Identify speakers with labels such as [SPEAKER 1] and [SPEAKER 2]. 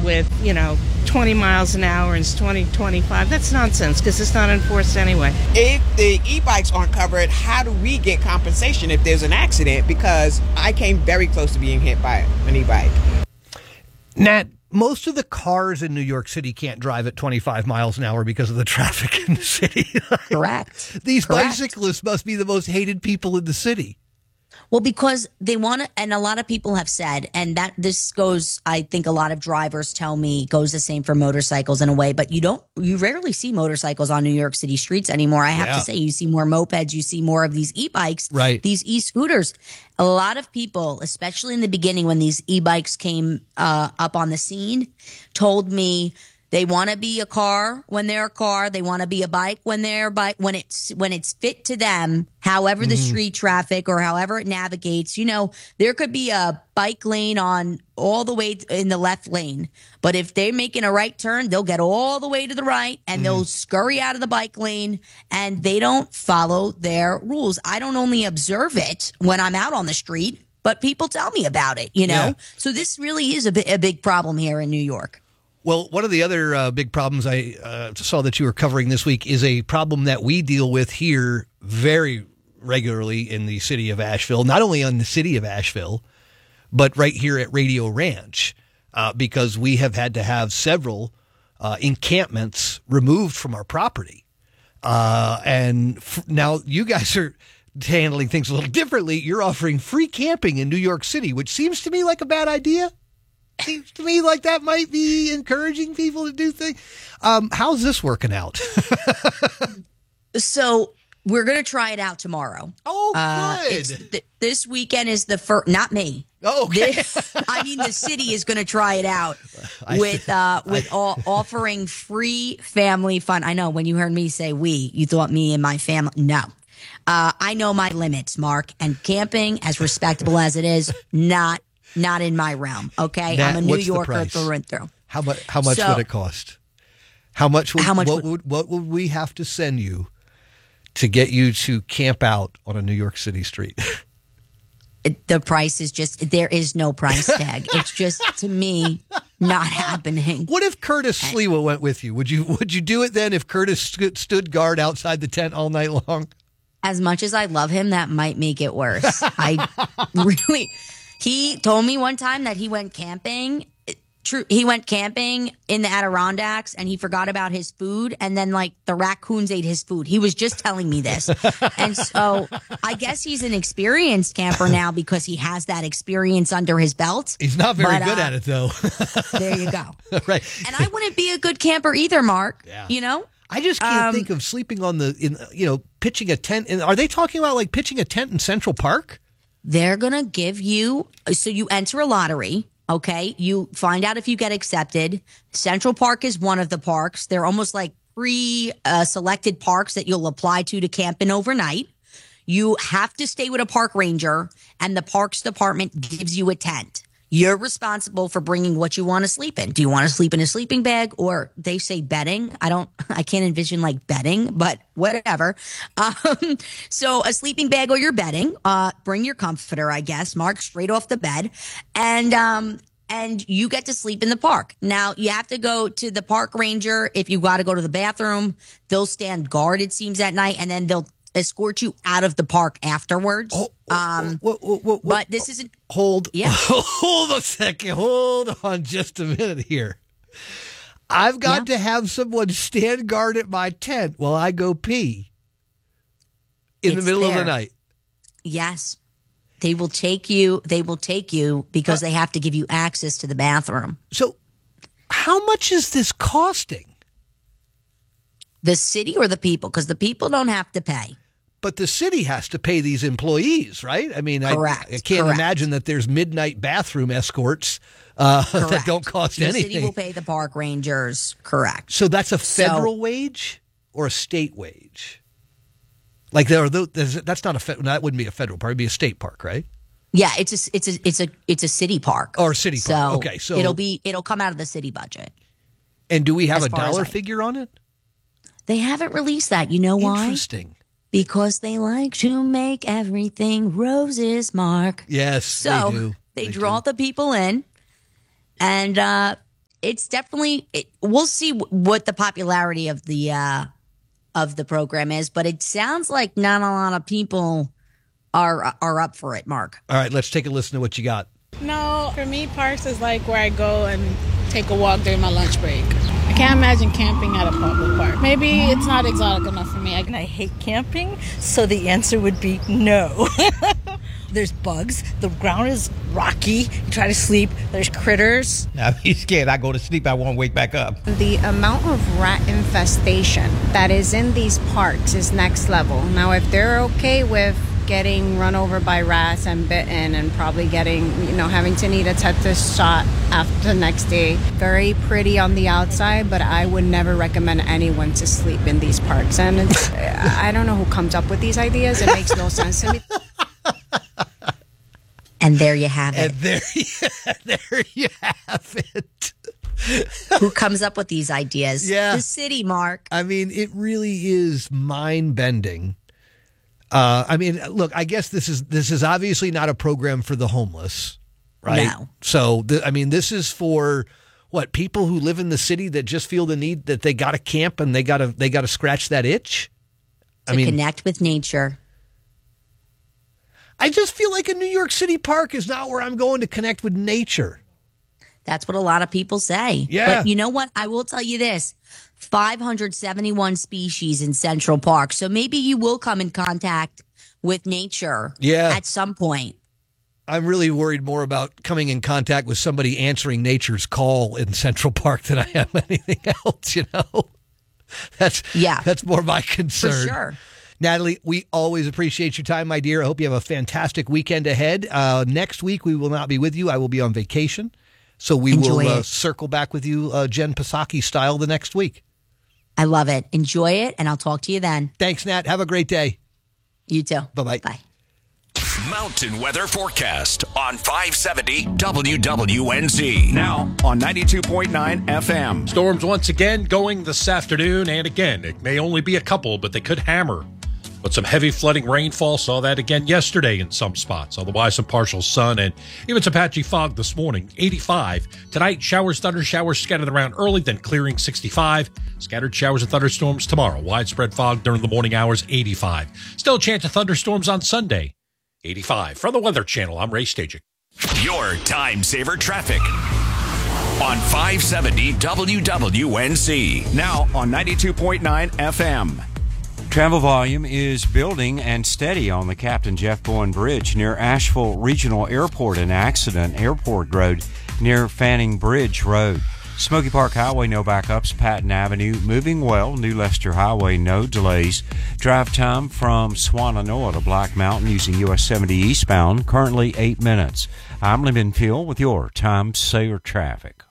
[SPEAKER 1] with, 20 miles an hour and it's 20, 25. That's nonsense because it's not enforced anyway.
[SPEAKER 2] If the e-bikes aren't covered, how do we get compensation if there's an accident? Because I came very close to being hit by an e-bike.
[SPEAKER 3] Nat, most of the cars in New York City can't drive at 25 miles an hour because of the traffic in the city.
[SPEAKER 4] Correct.
[SPEAKER 3] These bicyclists must be the most hated people in the city.
[SPEAKER 4] Well, because they want to, and a lot of people have said, and that this goes, I think a lot of drivers tell me goes the same for motorcycles in a way, but you rarely see motorcycles on New York City streets anymore. I have to say, you see more mopeds, you see more of these e-bikes,
[SPEAKER 3] right?
[SPEAKER 4] These e-scooters. A lot of people, especially in the beginning when these e-bikes came up on the scene, told me they want to be a car when they're a car. They want to be a bike when they're a bike. When it's fit to them, however the street traffic or however it navigates, there could be a bike lane on all the way in the left lane. But if they're making a right turn, they'll get all the way to the right and they'll scurry out of the bike lane and they don't follow their rules. I don't only observe it when I'm out on the street, but people tell me about it,
[SPEAKER 3] Yeah.
[SPEAKER 4] So this really is a big problem here in New York.
[SPEAKER 3] Well, one of the other big problems I saw that you were covering this week is a problem that we deal with here very regularly in the city of Asheville, not only on the city of Asheville, but right here at Radio Ranch, because we have had to have several encampments removed from our property. Now you guys are handling things a little differently. You're offering free camping in New York City, which seems to me like a bad idea. Seems to me like that might be encouraging people to do things. How's this working out?
[SPEAKER 4] So we're going to try it out tomorrow.
[SPEAKER 3] Oh, good.
[SPEAKER 4] This weekend is the first, not me.
[SPEAKER 3] Oh, okay.
[SPEAKER 4] The city is going to try it out with offering free family fun. I know when you heard me say we, you thought me and my family. No. I know my limits, Mark, and camping, as respectable as it is, not in my realm. Okay,
[SPEAKER 3] Nat,
[SPEAKER 4] I'm a New
[SPEAKER 3] what's the
[SPEAKER 4] Yorker
[SPEAKER 3] price?
[SPEAKER 4] through and through.
[SPEAKER 3] How much would it cost? What would we have to send you to get you to camp out on a New York City street?
[SPEAKER 4] The price is just, there is no price tag. It's just, to me, not happening.
[SPEAKER 3] What if Curtis Sliwa went with you? Would you do it then if Curtis stood guard outside the tent all night long?
[SPEAKER 4] As much as I love him, that might make it worse. He told me one time that he went camping. He went camping in the Adirondacks and he forgot about his food. And then the raccoons ate his food. He was just telling me this. And so I guess he's an experienced camper now because he has that experience under his belt.
[SPEAKER 3] He's not very good at it though.
[SPEAKER 4] There you go.
[SPEAKER 3] Right.
[SPEAKER 4] And I wouldn't be a good camper either, Mark.
[SPEAKER 3] Yeah. I just can't think of sleeping on pitching a tent. Are they talking about pitching a tent in Central Park?
[SPEAKER 4] They're going to give you, so you enter a lottery, okay? You find out if you get accepted. Central Park is one of the parks. They're almost like pre-selected parks that you'll apply to camp in overnight. You have to stay with a park ranger, and the parks department gives you a tent. You're responsible for bringing what you want to sleep in. Do you want to sleep in a sleeping bag, or they say bedding? I can't envision bedding, but whatever. So a sleeping bag or your bedding. Bring your comforter, I guess, Mark, straight off the bed, and you get to sleep in the park. Now you have to go to the park ranger if you got to go to the bathroom. They'll stand guard, it seems, at night, and then they'll escort you out of the park afterwards. But this isn't.
[SPEAKER 3] Hold a second. Hold on just a minute here. I've got to have someone stand guard at my tent while I go pee in the middle of the night.
[SPEAKER 4] Yes. They will take you because they have to give you access to the bathroom.
[SPEAKER 3] So how much is this costing?
[SPEAKER 4] The city or the people? Because the people don't have to pay.
[SPEAKER 3] But the city has to pay these employees, right? I mean,
[SPEAKER 4] Correct.
[SPEAKER 3] I can't imagine that there's midnight bathroom escorts that don't cost anything.
[SPEAKER 4] The city will pay the park rangers. Correct.
[SPEAKER 3] So that's a federal wage or a state wage? That's not that wouldn't be a federal park. It'd be a state park, right?
[SPEAKER 4] Yeah, it's a city park.
[SPEAKER 3] Or a city park. Okay, so
[SPEAKER 4] it'll come out of the city budget.
[SPEAKER 3] And do we have a dollar figure on it?
[SPEAKER 4] They haven't released that. You know why?
[SPEAKER 3] Interesting.
[SPEAKER 4] Because they like to make everything roses, Mark.
[SPEAKER 3] Yes,
[SPEAKER 4] so
[SPEAKER 3] they do.
[SPEAKER 4] They draw the people in, and it's definitely. We'll see what the popularity of the program is, but it sounds like not a lot of people are up for it. Mark.
[SPEAKER 3] All right, let's take a listen to what you got.
[SPEAKER 5] No, for me, parks is like where I go and take a walk during my lunch break. I can't imagine camping at a public park. Maybe it's not exotic enough for me.
[SPEAKER 6] And I hate camping, so the answer would be no. There's bugs. The ground is rocky. You try to sleep. There's critters.
[SPEAKER 7] I'd be scared. I go to sleep, I won't wake back up.
[SPEAKER 8] The amount of rat infestation that is in these parks is next level. Now, if they're okay with getting run over by rats and bitten and probably getting, having to need a tetanus shot after the next day. Very pretty on the outside, but I would never recommend anyone to sleep in these parks. And I don't know who comes up with these ideas. It makes no sense to me.
[SPEAKER 4] And there you have it.
[SPEAKER 3] And there you have it.
[SPEAKER 4] Who comes up with these ideas?
[SPEAKER 3] Yeah.
[SPEAKER 4] The city, Mark.
[SPEAKER 3] I mean, it really is mind-bending. Look, I guess this is obviously not a program for the homeless, right?
[SPEAKER 4] No.
[SPEAKER 3] So, this is for what, people who live in the city that just feel the need that they got to camp and they got to scratch that itch.
[SPEAKER 4] To connect with nature.
[SPEAKER 3] I just feel like a New York City park is not where I'm going to connect with nature.
[SPEAKER 4] That's what a lot of people say.
[SPEAKER 3] Yeah.
[SPEAKER 4] But you know what? I will tell you this. 571 species in Central Park. So maybe you will come in contact with nature at some point.
[SPEAKER 3] I'm really worried more about coming in contact with somebody answering nature's call in Central Park than I am anything else, That's more my concern.
[SPEAKER 4] For sure.
[SPEAKER 3] Natalie, we always appreciate your time, my dear. I hope you have a fantastic weekend ahead. Next week, we will not be with you. I will be on vacation. So we will circle back with you, Jen Psaki style, the next week.
[SPEAKER 4] I love it. Enjoy it, and I'll talk to you then.
[SPEAKER 3] Thanks, Nat. Have a great day.
[SPEAKER 4] You too.
[SPEAKER 3] Bye-bye.
[SPEAKER 4] Bye.
[SPEAKER 9] Mountain Weather Forecast on 570 WWNZ.
[SPEAKER 10] Now on 92.9 FM.
[SPEAKER 11] Storms once again going this afternoon, and again, it may only be a couple, but they could hammer. But some heavy flooding rainfall, saw that again yesterday in some spots. Otherwise, some partial sun and even some patchy fog this morning, 85. Tonight, showers, thunder showers scattered around early, then clearing, 65. Scattered showers and thunderstorms tomorrow. Widespread fog during the morning hours, 85. Still a chance of thunderstorms on Sunday, 85. From the Weather Channel, I'm Ray Stajic.
[SPEAKER 9] Your time saver traffic on 570 WWNZ.
[SPEAKER 10] Now on 92.9 FM.
[SPEAKER 12] Travel volume is building and steady on the Captain Jeff Bowen Bridge near Asheville Regional Airport. An accident, Airport Road near Fanning Bridge Road. Smoky Park Highway, no backups. Patton Avenue, moving well. New Leicester Highway, no delays. Drive time from Swannanoa to Black Mountain using US 70 eastbound, currently 8 minutes. I'm Lynn Peel with your time saver traffic.